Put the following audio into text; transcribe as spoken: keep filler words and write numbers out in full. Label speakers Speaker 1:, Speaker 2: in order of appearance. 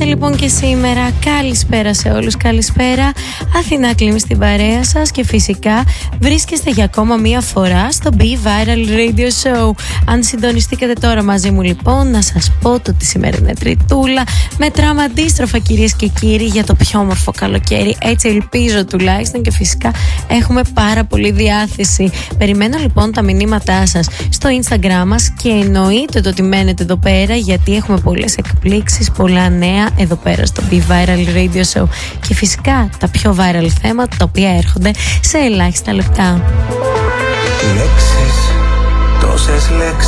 Speaker 1: είμαστε λοιπόν και σήμερα. Καλησπέρα σε όλους, καλησπέρα. Αθηνά Κλίμη στην παρέα σας και φυσικά βρίσκεστε για ακόμα μία φορά στο Be Viral Radio Show. Αν συντονιστήκατε τώρα μαζί μου λοιπόν, να σας πω το τη σημερινή τριτούλα μετράμε αντίστροφα, κυρίες και κύριοι, για το πιο όμορφο καλοκαίρι. Έτσι ελπίζω τουλάχιστον, και φυσικά έχουμε πάρα πολύ διάθεση. Περιμένω λοιπόν τα μηνύματά σας στο Instagram μας και εννοείται το ότι μένετε εδώ πέρα, γιατί έχουμε πολλές εκπλήξεις, πολλά νέα εδώ πέρα στο Be Viral Radio Show και φυσικά τα πιο viral θέματα τα οποία έρχονται σε ελάχιστα λεπτά.
Speaker 2: Λέξεις, τόσες λέξεις.